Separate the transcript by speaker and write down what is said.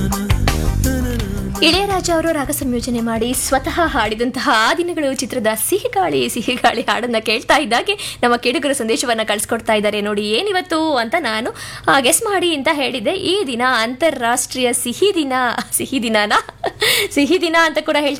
Speaker 1: ಇಳೆಯರಾಜ ಅವರು ರಾಗ ಸಂಯೋಜನೆ ಮಾಡಿ ಸ್ವತಃ ಹಾಡಿದಂತಹ ಆ ದಿನಗಳು ಚಿತ್ರದ ಸಿಹಿಗಾಳಿ ಸಿಹಿಗಾಳಿ ಹಾಡನ್ನ ಕೇಳ್ತಾ ಇದ್ದಾಗೆ ನಮ್ಮ ಕೇಳುಗರ ಸಂದೇಶವನ್ನ ಕಳಿಸ್ಕೊಡ್ತಾ ಇದ್ದಾರೆ. ನೋಡಿ ಏನಿವತ್ತು ಅಂತ ನಾನು ಗೆಸ್ ಮಾಡಿ ಅಂತ ಹೇಳಿದ್ದೆ. ಈ ದಿನ ಅಂತಾರಾಷ್ಟ್ರೀಯ ಸಿಹಿ ದಿನ ಅಂತ ಕೂಡ ಹೇಳ್ತಾರೆ.